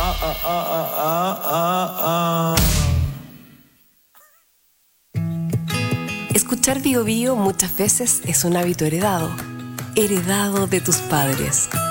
Escuchar Bío Bío muchas veces es un hábito heredado de tus padres.